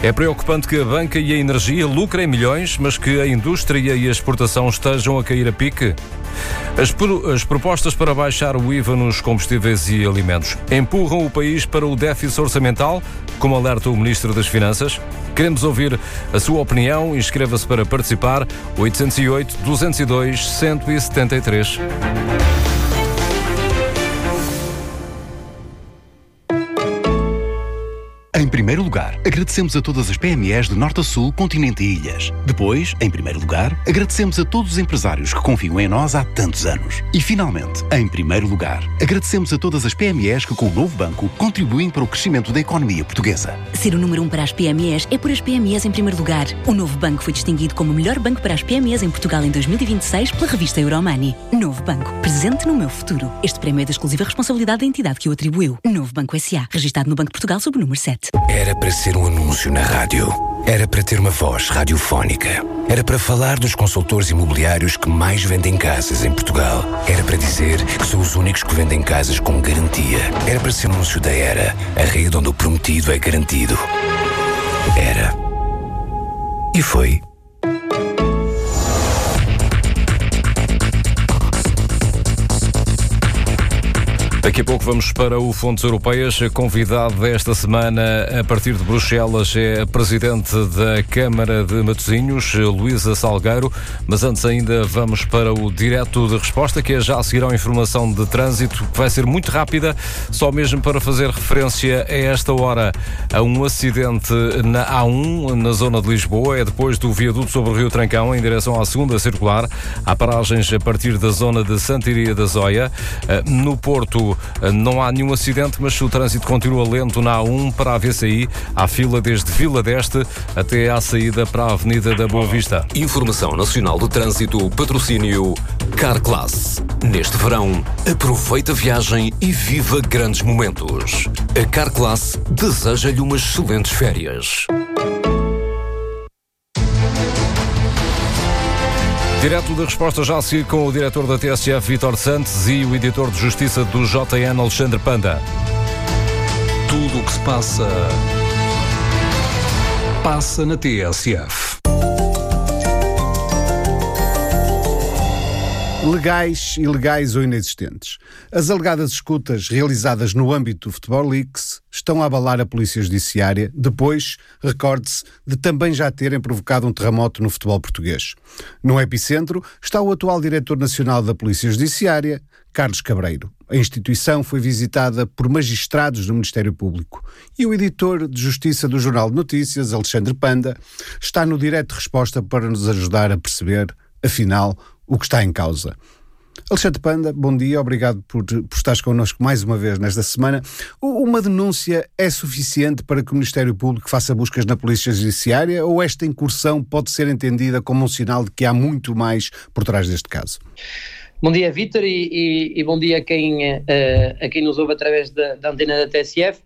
É preocupante que a banca e a energia lucrem milhões, mas que a indústria e a exportação estejam a cair a pique. As propostas para baixar o IVA nos combustíveis e alimentos empurram o país para o déficit orçamental, como alerta o Ministro das Finanças. Queremos ouvir a sua opinião. Inscreva-se para participar. 808-202-173. Em primeiro lugar, agradecemos a todas as PMEs de norte a sul, continente e ilhas. Depois, em primeiro lugar, agradecemos a todos os empresários que confiam em nós há tantos anos. E finalmente, em primeiro lugar, agradecemos a todas as PMEs que com o novo banco contribuem para o crescimento da economia portuguesa. Ser o número 1 para as PMEs é por as PMEs em primeiro lugar. O novo banco foi distinguido como o melhor banco para as PMEs em Portugal em 2026 pela revista Euromoney. Novo banco, presente no meu futuro. Este prémio é da exclusiva responsabilidade da entidade que o atribuiu. Novo Banco S.A., registado no Banco de Portugal sob o número 7. Era para ser um anúncio na rádio. Era para ter uma voz radiofónica. Era para falar dos consultores imobiliários que mais vendem casas em Portugal. Era para dizer que são os únicos que vendem casas com garantia. Era para ser um anúncio da Era, a rede onde o prometido é garantido. Era. E foi. Daqui a pouco vamos para o Fontes Europeias. Convidado desta semana, a partir de Bruxelas, é a Presidente da Câmara de Matosinhos, Luísa Salgueiro. Mas antes ainda vamos para o Direto de Resposta, que é já a seguir à informação de trânsito, que vai ser muito rápida, só mesmo para fazer referência a esta hora a um acidente na A1, na zona de Lisboa. É depois do viaduto sobre o Rio Trancão, em direção à segunda circular. Há paragens a partir da zona de Santa Iria da Zóia. No Porto, não há nenhum acidente, mas o trânsito continua lento na A1 para a VCI. Há fila desde Vila d'Este até à saída para a Avenida da Boa Vista. Informação Nacional de Trânsito, patrocínio Carclass. Neste verão, aproveita a viagem e viva grandes momentos. A Carclass deseja-lhe umas excelentes férias. Direto de Resposta já a seguir com o diretor da TSF, Vítor Santos, e o editor de Justiça do JN, Alexandre Panda. Tudo o que se passa na TSF. Legais, ilegais ou inexistentes. As alegadas escutas realizadas no âmbito do Futebol Leaks estão a abalar a Polícia Judiciária, depois, recorde-se, de também já terem provocado um terremoto no futebol português. No epicentro está o atual Diretor Nacional da Polícia Judiciária, Carlos Cabreiro. A instituição foi visitada por magistrados do Ministério Público e o editor de Justiça do Jornal de Notícias, Alexandre Panda, está no Direto de Resposta para nos ajudar a perceber, afinal, o que está em causa. Alexandre Panda, bom dia, obrigado por estares connosco mais uma vez nesta semana. Uma denúncia é suficiente para que o Ministério Público faça buscas na Polícia Judiciária, ou esta incursão pode ser entendida como um sinal de que há muito mais por trás deste caso? Bom dia, Vítor, e bom dia a quem nos ouve através da antena da TSF.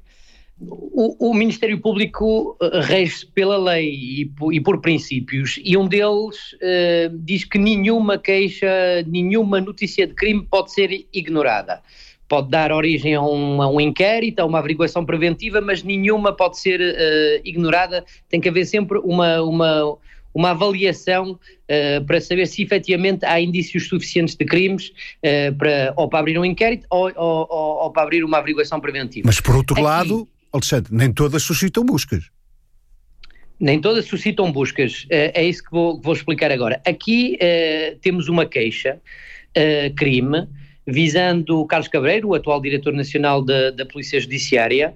O Ministério Público rege-se pela lei e por princípios, e um deles diz que nenhuma queixa, nenhuma notícia de crime pode ser ignorada. Pode dar origem a um inquérito, a uma averiguação preventiva, mas nenhuma pode ser ignorada. Tem que haver sempre uma avaliação para saber se efetivamente há indícios suficientes de crimes para abrir um inquérito ou para abrir uma averiguação preventiva. Mas por outro lado, Alexandre, nem todas suscitam buscas. Nem todas suscitam buscas, é isso que vou explicar agora. Aqui temos uma queixa, crime, visando o Carlos Cabreiro, o atual Diretor Nacional da Polícia Judiciária,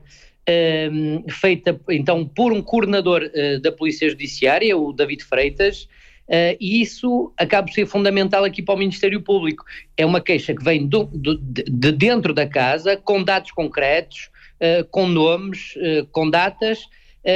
feita então por um coordenador da Polícia Judiciária, o David Freitas, e isso acaba por ser fundamental aqui para o Ministério Público. É uma queixa que vem de dentro da casa, com dados concretos, com nomes, com datas,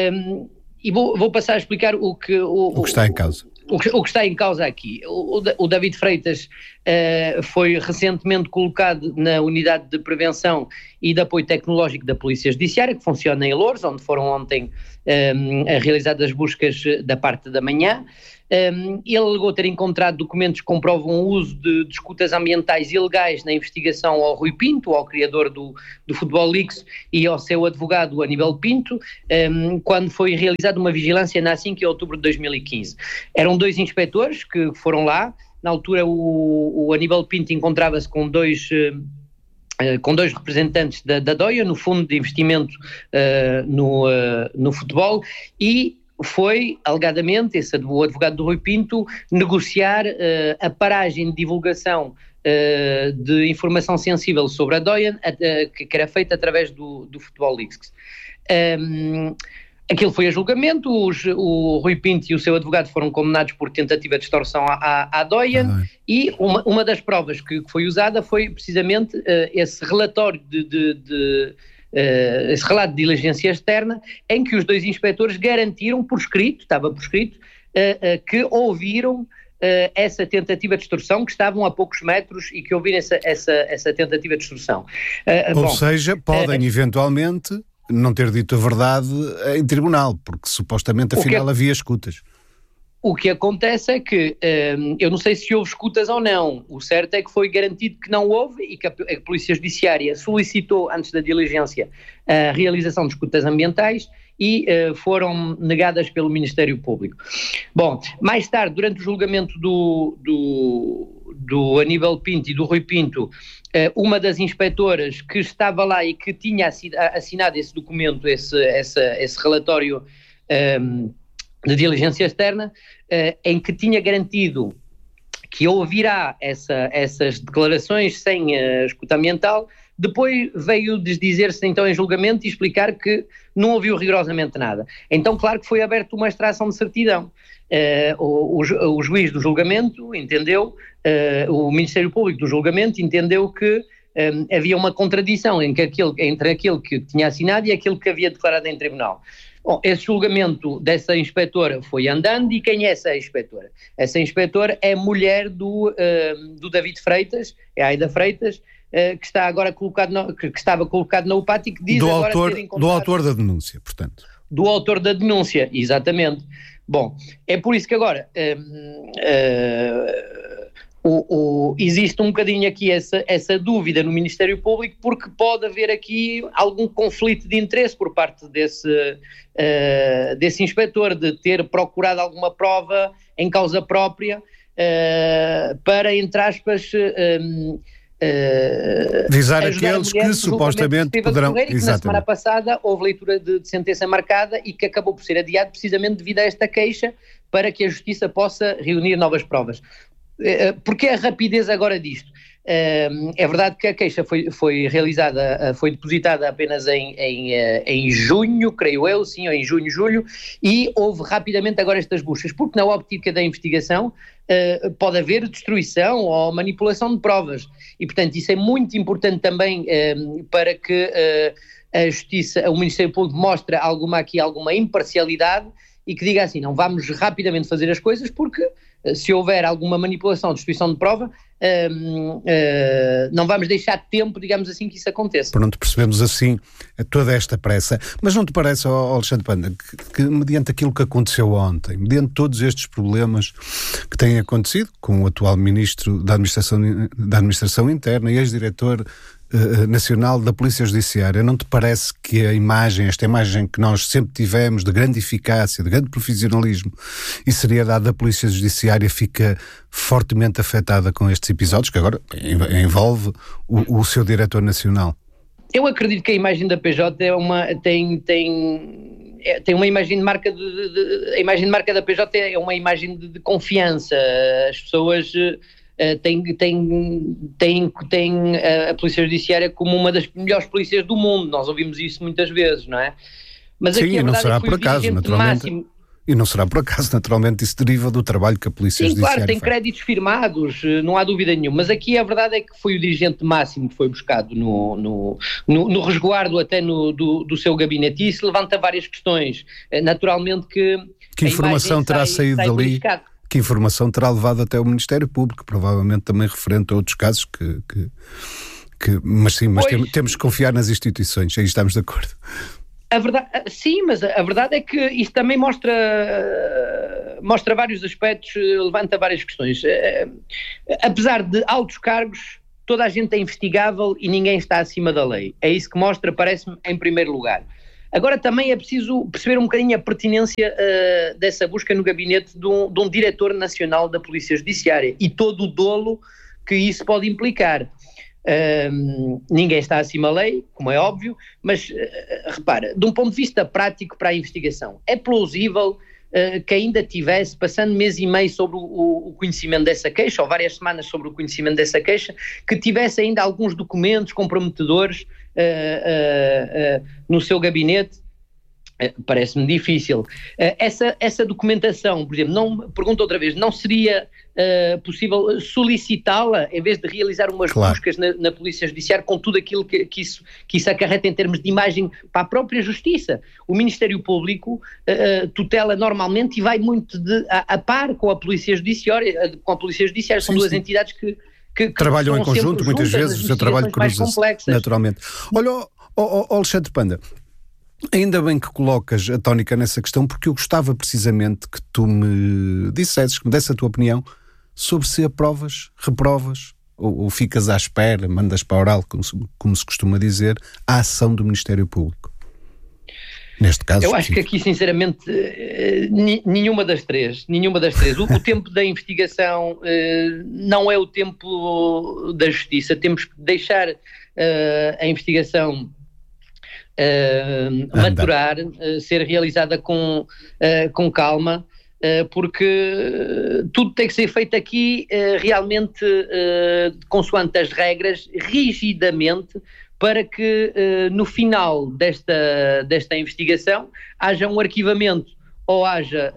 e vou passar a explicar o que está em causa. O que está em causa aqui. O David Freitas foi recentemente colocado na Unidade de Prevenção e de Apoio Tecnológico da Polícia Judiciária, que funciona em Loures, onde foram ontem realizadas buscas da parte da manhã. Ele alegou ter encontrado documentos que comprovam o uso de escutas ambientais ilegais na investigação ao Rui Pinto, ao criador do Futebol Leaks, e ao seu advogado Aníbal Pinto, quando foi realizada uma vigilância na 5 de outubro de 2015. Eram 2 inspectores que foram lá. Na altura o Aníbal Pinto encontrava-se com dois representantes da DOIA, no Fundo de Investimento no Futebol, e foi, alegadamente, o advogado do Rui Pinto, negociar a paragem de divulgação de informação sensível sobre a DOIA, que era feita através do Futebol Leaks. Aquilo foi a julgamento, o Rui Pinto e o seu advogado foram condenados por tentativa de extorsão à DOIA, e uma das provas que foi usada foi precisamente esse relatório esse relato de diligência externa, em que os 2 inspectores garantiram por escrito, estava por escrito, que ouviram essa tentativa de extorsão, que estavam a poucos metros e que ouviram essa tentativa de extorsão. Ou seja, podem eventualmente não ter dito a verdade em tribunal, porque supostamente afinal havia escutas. O que acontece é que, eu não sei se houve escutas ou não, o certo é que foi garantido que não houve e que a Polícia Judiciária solicitou, antes da diligência, a realização de escutas ambientais e foram negadas pelo Ministério Público. Bom, mais tarde, durante o julgamento do Aníbal Pinto e do Rui Pinto, uma das inspetoras que estava lá e que tinha assinado esse documento, esse relatório de diligência externa, em que tinha garantido que ouvirá essas declarações sem escuta ambiental, depois veio desdizer-se então em julgamento e explicar que não ouviu rigorosamente nada. Então, claro que foi aberta uma extração de certidão. O juiz do julgamento entendeu, o Ministério Público do julgamento entendeu que havia uma contradição entre aquilo que tinha assinado e aquilo que havia declarado em tribunal. Bom, esse julgamento dessa inspetora foi andando, e quem é essa inspetora? Essa inspetora é mulher do David Freitas, é a Aida Freitas, que está agora que estava colocado na UPAT e que diz agora ter encontrado... Do autor da denúncia, portanto. Do autor da denúncia, exatamente. Bom, é por isso que agora existe um bocadinho aqui essa dúvida no Ministério Público, porque pode haver aqui algum conflito de interesse por parte desse inspetor, de ter procurado alguma prova em causa própria para, entre aspas, visar aqueles que supostamente poderão... Que na semana passada houve leitura de sentença marcada e que acabou por ser adiado precisamente devido a esta queixa, para que a Justiça possa reunir novas provas. Porque a rapidez agora disto? É verdade que a queixa foi realizada, foi depositada apenas em junho, creio eu, sim, ou em junho, julho, e houve rapidamente agora estas buscas, porque na óptica da investigação pode haver destruição ou manipulação de provas, e portanto isso é muito importante também para que a Justiça, o Ministério Público mostre alguma imparcialidade e que diga assim, não, vamos rapidamente fazer as coisas, porque se houver alguma manipulação, destruição de prova, não vamos deixar tempo, digamos assim, que isso aconteça. Pronto, percebemos assim toda esta pressa. Mas não te parece, Alexandre Panda, que mediante aquilo que aconteceu ontem, mediante todos estes problemas que têm acontecido com o atual Ministro da Administração Interna e ex-diretor nacional da Polícia Judiciária, não te parece que esta imagem que nós sempre tivemos de grande eficácia, de grande profissionalismo e seriedade da Polícia Judiciária fica fortemente afetada com estes episódios, que agora envolve o seu diretor nacional? Eu acredito que a imagem da PJ tem uma imagem de marca a imagem de marca da PJ é uma imagem de confiança. As pessoas tem a Polícia Judiciária como uma das melhores polícias do mundo. Nós ouvimos isso muitas vezes, não é? Mas sim, aqui e não será por acaso, naturalmente. E não será por acaso, naturalmente, isso deriva do trabalho que a Polícia Judiciária claro, tem faz. Créditos firmados, não há dúvida nenhuma, mas aqui a verdade é que foi o dirigente máximo que foi buscado no resguardo até do seu gabinete, e isso levanta várias questões. Naturalmente que informação terá saído dali? que informação terá levado até o Ministério Público, provavelmente também referente a outros casos mas temos que confiar nas instituições, aí estamos de acordo. A verdade, sim, mas a verdade é que isto também mostra vários aspectos, levanta várias questões. Apesar de altos cargos, toda a gente é investigável e ninguém está acima da lei. É isso que mostra, parece-me, em primeiro lugar. Agora também é preciso perceber um bocadinho a pertinência dessa busca no gabinete de um diretor nacional da Polícia Judiciária e todo o dolo que isso pode implicar. Ninguém está acima da lei, como é óbvio, mas repara, de um ponto de vista prático para a investigação, é plausível que ainda tivesse, passando mês e meio sobre o conhecimento dessa queixa, ou várias semanas sobre o conhecimento dessa queixa, que tivesse ainda alguns documentos comprometedores no seu gabinete? Parece-me difícil. Essa documentação, por exemplo, pergunto outra vez, não seria possível solicitá-la em vez de realizar umas buscas na Polícia Judiciária com tudo aquilo que isso acarreta em termos de imagem para a própria Justiça? O Ministério Público tutela normalmente e vai muito a par com a Polícia Judiciária. São duas entidades que trabalham em conjunto, muitas vezes o seu trabalho cruza-se naturalmente. Olha, Alexandre Panda, ainda bem que colocas a tónica nessa questão, porque eu gostava precisamente que tu me dissesses, que me desse a tua opinião sobre se aprovas, reprovas ou ficas à espera, mandas para a oral, como se costuma dizer, a ação do Ministério Público. Neste caso, eu acho que aqui, sinceramente, nenhuma das três. O tempo da investigação não é o tempo da justiça. Temos que deixar a investigação maturar, ser realizada com calma, porque tudo tem que ser feito aqui realmente consoante as regras, rigidamente, para que no final desta investigação haja um arquivamento ou haja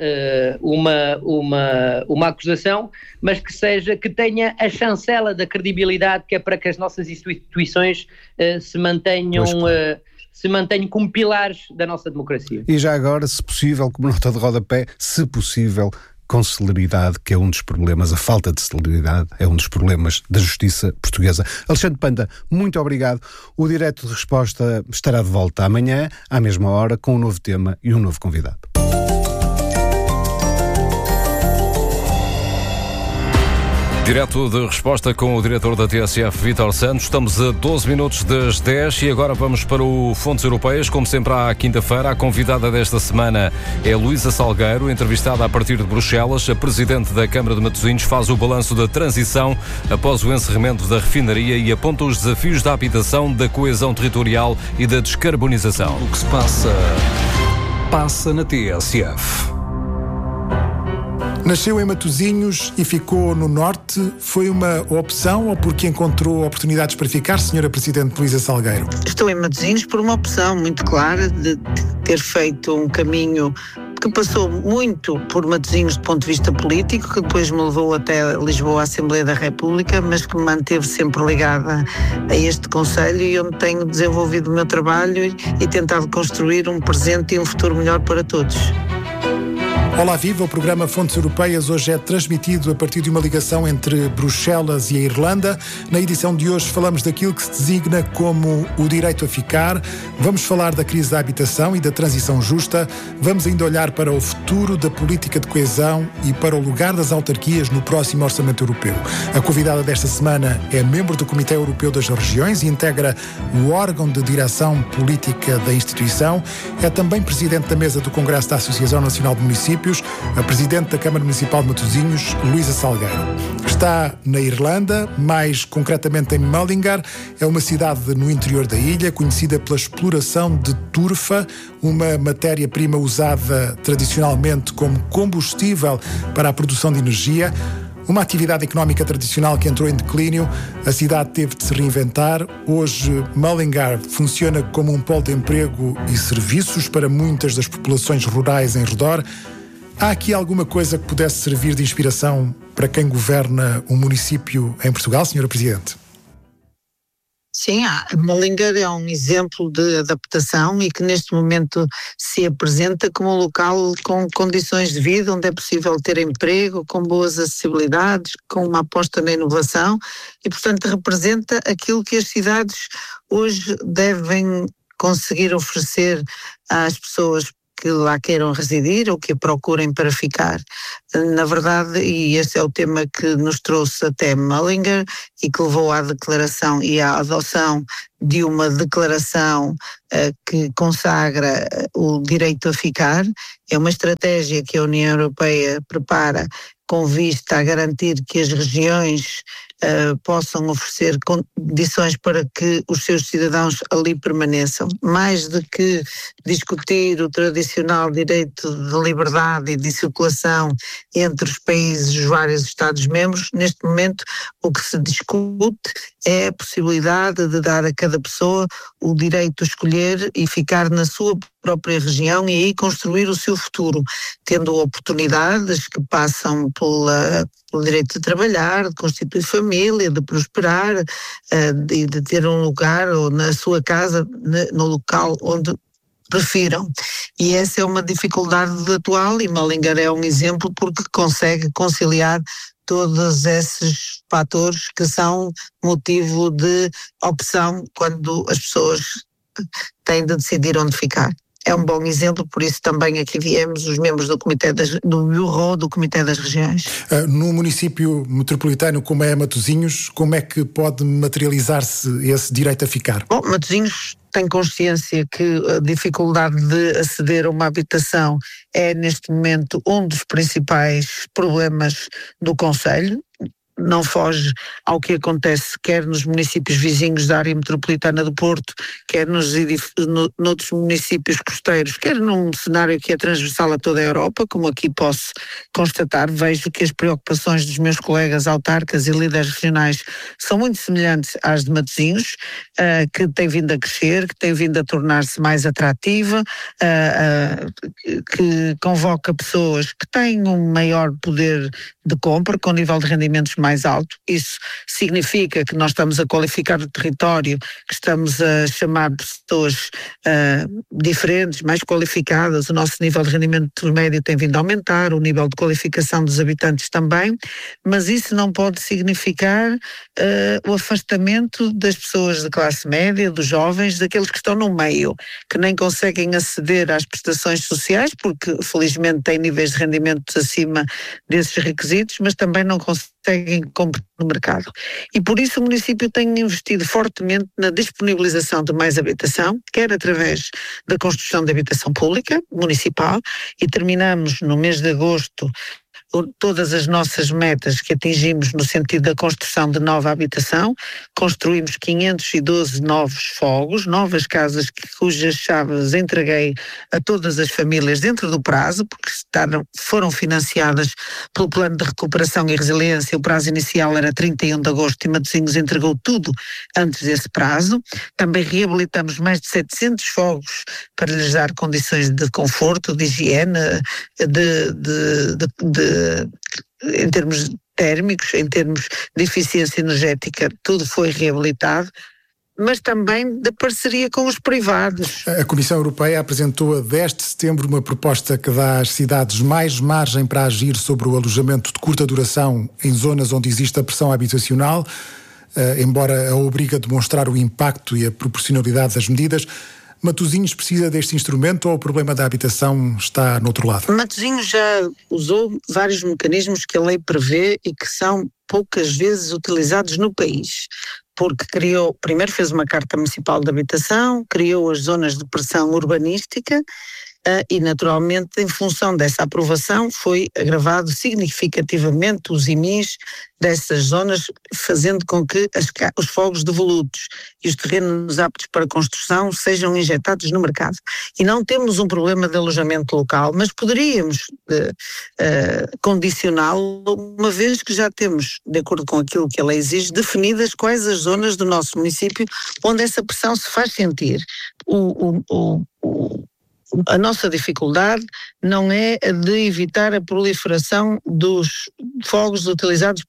uma acusação, mas que tenha a chancela da credibilidade, que é para que as nossas instituições se mantenham como pilares da nossa democracia. E já agora, se possível, como nota de rodapé, se possível, com celeridade, que é um dos problemas, a falta de celeridade é um dos problemas da justiça portuguesa. Alexandre Panda, muito obrigado. O Direto de Resposta estará de volta amanhã, à mesma hora, com um novo tema e um novo convidado. Direto de Resposta com o diretor da TSF, Vítor Santos. Estamos a 12 minutos das 10 e agora vamos para o Fontes Europeias. Como sempre, à quinta-feira, a convidada desta semana é Luísa Salgueiro, entrevistada a partir de Bruxelas. A presidente da Câmara de Matosinhos faz o balanço da transição após o encerramento da refinaria e aponta os desafios da habitação, da coesão territorial e da descarbonização. O que se passa na TSF. Nasceu em Matosinhos e ficou no Norte. Foi uma opção ou porque encontrou oportunidades para ficar, Sra. Presidente Luísa Salgueiro? Estou em Matosinhos por uma opção muito clara de ter feito um caminho que passou muito por Matosinhos do ponto de vista político, que depois me levou até Lisboa, à Assembleia da República, mas que me manteve sempre ligada a este concelho e onde tenho desenvolvido o meu trabalho e tentado construir um presente e um futuro melhor para todos. Olá, viva! O programa Fontes Europeias hoje é transmitido a partir de uma ligação entre Bruxelas e a Irlanda. Na edição de hoje falamos daquilo que se designa como o direito a ficar. Vamos falar da crise da habitação e da transição justa. Vamos ainda olhar para o futuro da política de coesão e para o lugar das autarquias no próximo Orçamento Europeu. A convidada desta semana é membro do Comitê Europeu das Regiões e integra o órgão de direção política da instituição. É também presidente da mesa do Congresso da Associação Nacional de Municípios, a Presidente da Câmara Municipal de Matosinhos, Luísa Salgueiro. Está na Irlanda, mais concretamente em Mullingar. É uma cidade no interior da ilha, conhecida pela exploração de turfa, uma matéria-prima usada tradicionalmente como combustível para a produção de energia. Uma atividade económica tradicional que entrou em declínio, a cidade teve de se reinventar. Hoje, Mullingar funciona como um polo de emprego e serviços para muitas das populações rurais em redor. Há aqui alguma coisa que pudesse servir de inspiração para quem governa um município em Portugal, Sra. Presidente? Sim, a Malinger é um exemplo de adaptação e que neste momento se apresenta como um local com condições de vida, onde é possível ter emprego, com boas acessibilidades, com uma aposta na inovação e, portanto, representa aquilo que as cidades hoje devem conseguir oferecer às pessoas que lá queiram residir ou que a procurem para ficar. Na verdade, e esse é o tema que nos trouxe até Malinger e que levou à declaração e à adoção de uma declaração que consagra o direito a ficar, é uma estratégia que a União Europeia prepara com vista a garantir que as regiões possam oferecer condições para que os seus cidadãos ali permaneçam. Mais do que discutir o tradicional direito de liberdade e de circulação entre os países, os vários Estados-membros, neste momento o que se discute é a possibilidade de dar a cada pessoa o direito a escolher e ficar na sua própria região e aí construir o seu futuro, tendo oportunidades que passam pelo direito de trabalhar, de constituir família, de prosperar, de ter um lugar ou na sua casa, no local onde prefiram. E essa é uma dificuldade atual e Malinger é um exemplo porque consegue conciliar todos esses fatores que são motivo de opção quando as pessoas têm de decidir onde ficar. É um bom exemplo, por isso também aqui viemos os membros do Bureau do Comitê das Regiões. No município metropolitano como é Matosinhos, como é que pode materializar-se esse direito a ficar? Bom, Matosinhos tem consciência que a dificuldade de aceder a uma habitação é neste momento um dos principais problemas do concelho. Não foge ao que acontece quer nos municípios vizinhos da área metropolitana do Porto, quer noutros municípios costeiros, quer num cenário que é transversal a toda a Europa, como aqui posso constatar. Vejo que as preocupações dos meus colegas autarcas e líderes regionais são muito semelhantes às de Matosinhos, que tem vindo a crescer, que tem vindo a tornar-se mais atrativa, que convoca pessoas que têm um maior poder de compra, com nível de rendimentos mais alto. Isso significa que nós estamos a qualificar o território, que estamos a chamar pessoas diferentes, mais qualificadas. O nosso nível de rendimento médio tem vindo a aumentar, o nível de qualificação dos habitantes também, mas isso não pode significar o afastamento das pessoas de classe média, dos jovens, daqueles que estão no meio, que nem conseguem aceder às prestações sociais, porque felizmente têm níveis de rendimentos acima desses requisitos, mas também não conseguem comprar no mercado. E por isso o município tem investido fortemente na disponibilização de mais habitação, quer através da construção de habitação pública, municipal, e terminamos no mês de agosto todas as nossas metas que atingimos no sentido da construção de nova habitação. Construímos 512 novos fogos, novas casas cujas chaves entreguei a todas as famílias dentro do prazo, porque foram financiadas pelo Plano de Recuperação e Resiliência. O prazo inicial era 31 de agosto e Matosinhos entregou tudo antes desse prazo. Também reabilitamos mais de 700 fogos para lhes dar condições de conforto, de higiene, em termos térmicos, em termos de eficiência energética, tudo foi reabilitado, mas também de parceria com os privados. A Comissão Europeia apresentou a 10 de setembro uma proposta que dá às cidades mais margem para agir sobre o alojamento de curta duração em zonas onde existe a pressão habitacional, embora a obrigue a demonstrar o impacto e a proporcionalidade das medidas. Matosinhos precisa deste instrumento ou o problema da habitação está no outro lado? Matosinhos já usou vários mecanismos que a lei prevê e que são poucas vezes utilizados no país, porque primeiro fez uma Carta Municipal de Habitação, criou as zonas de pressão urbanística e naturalmente em função dessa aprovação foi agravado significativamente os IMIs dessas zonas, fazendo com que os fogos devolutos e os terrenos aptos para construção sejam injetados no mercado. E não temos um problema de alojamento local, mas poderíamos condicioná-lo, uma vez que já temos, de acordo com aquilo que a lei exige, definidas quais as zonas do nosso município onde essa pressão se faz sentir. A nossa dificuldade não é a de evitar a proliferação dos fogos utilizados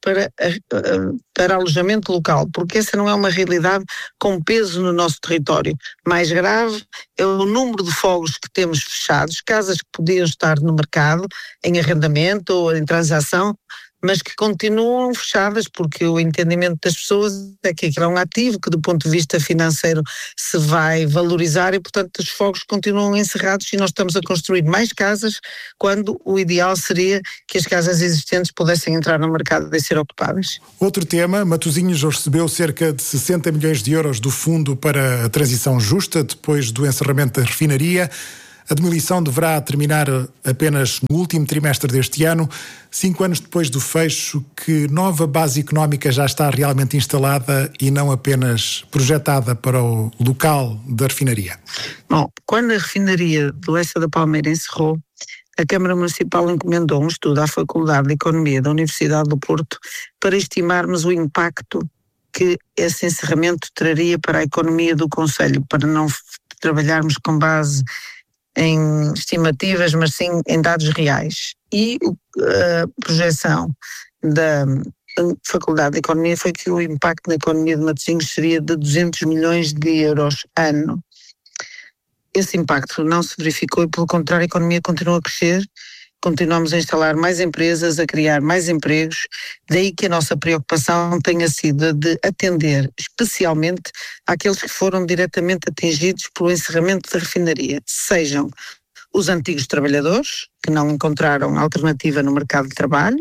para alojamento local, porque essa não é uma realidade com peso no nosso território. Mais grave é o número de fogos que temos fechados, casas que podiam estar no mercado, em arrendamento ou em transação, mas que continuam fechadas porque o entendimento das pessoas é que aquilo é um ativo que do ponto de vista financeiro se vai valorizar e, portanto, os fogos continuam encerrados e nós estamos a construir mais casas quando o ideal seria que as casas existentes pudessem entrar no mercado e ser ocupadas. Outro tema, Matosinhos recebeu cerca de 60 milhões de euros do Fundo para a Transição Justa depois do encerramento da refinaria. A demolição deverá terminar apenas no último trimestre deste ano, 5 anos depois do fecho. Que nova base económica já está realmente instalada e não apenas projetada para o local da refinaria? Bom, quando a refinaria de Lessa da Palmeira encerrou, a Câmara Municipal encomendou um estudo à Faculdade de Economia da Universidade do Porto para estimarmos o impacto que esse encerramento traria para a economia do concelho, para não trabalharmos com base em estimativas, mas sim em dados reais. E a projeção da Faculdade de Economia foi que o impacto na economia de Matosinhos seria de 200 milhões de euros ano. Esse impacto não se verificou e, pelo contrário, a economia continua a crescer. Continuamos a instalar mais empresas, a criar mais empregos, daí que a nossa preocupação tenha sido de atender especialmente àqueles que foram diretamente atingidos pelo encerramento da refinaria, sejam os antigos trabalhadores, que não encontraram alternativa no mercado de trabalho,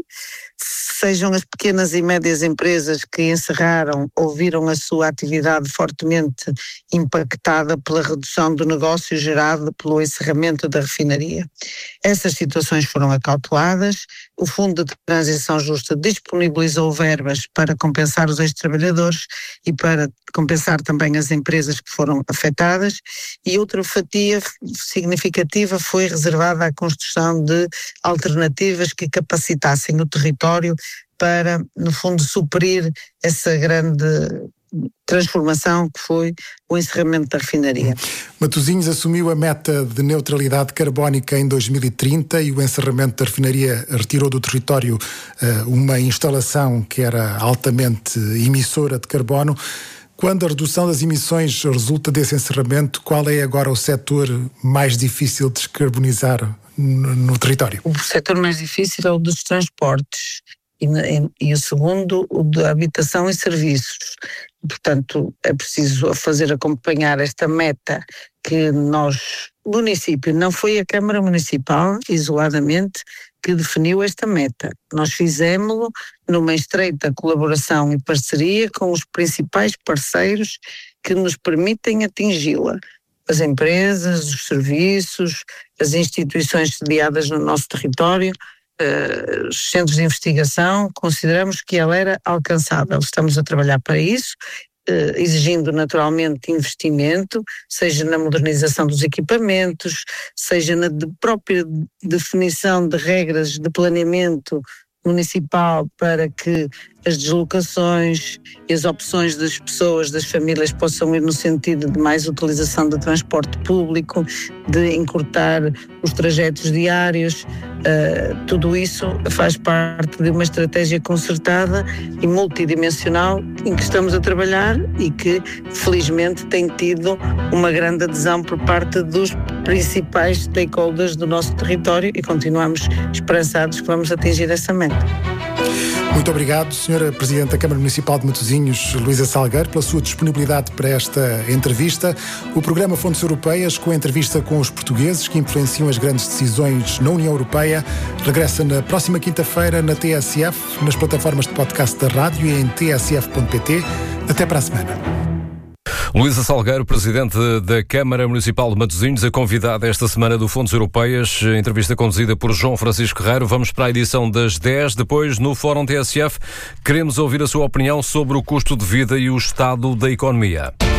sejam as pequenas e médias empresas que encerraram ou viram a sua atividade fortemente impactada pela redução do negócio gerado pelo encerramento da refinaria. Essas situações foram acauteladas, o Fundo de Transição Justa disponibilizou verbas para compensar os ex-trabalhadores e para compensar também as empresas que foram afetadas, e outra fatia significativa foi reservada à construção de alternativas que capacitassem o território para, no fundo, suprir essa grande transformação que foi o encerramento da refinaria. Matosinhos assumiu a meta de neutralidade carbónica em 2030 e o encerramento da refinaria retirou do território uma instalação que era altamente emissora de carbono. Quando a redução das emissões resulta desse encerramento, qual é agora o setor mais difícil de descarbonizar no território? O setor mais difícil é o dos transportes e o segundo, o da habitação e serviços. Portanto, é preciso fazer acompanhar esta meta que nós, município, não foi a Câmara Municipal, isoladamente, que definiu esta meta. Nós fizemos-lo numa estreita colaboração e parceria com os principais parceiros que nos permitem atingi-la. As empresas, os serviços, as instituições sediadas no nosso território, os centros de investigação, consideramos que ela era alcançável. Estamos a trabalhar para isso, exigindo naturalmente investimento, seja na modernização dos equipamentos, seja na própria definição de regras de planeamento municipal para que as deslocações e as opções das pessoas, das famílias, possam ir no sentido de mais utilização do transporte público, de encurtar os trajetos diários. Tudo isso faz parte de uma estratégia concertada e multidimensional em que estamos a trabalhar e que, felizmente, tem tido uma grande adesão por parte dos principais stakeholders do nosso território e continuamos esperançados que vamos atingir essa meta. Muito obrigado, Sra. Presidente da Câmara Municipal de Matosinhos, Luísa Salgueiro, pela sua disponibilidade para esta entrevista. O programa Fontes Europeias, com a entrevista com os portugueses que influenciam as grandes decisões na União Europeia, regressa na próxima quinta-feira na TSF, nas plataformas de podcast da rádio e em tsf.pt. Até para a semana. Luísa Salgueiro, Presidente da Câmara Municipal de Matosinhos, a convidada esta semana do Fontes Europeias, entrevista conduzida por João Francisco Guerreiro. Vamos para a edição das 10, depois no Fórum TSF. Queremos ouvir a sua opinião sobre o custo de vida e o estado da economia.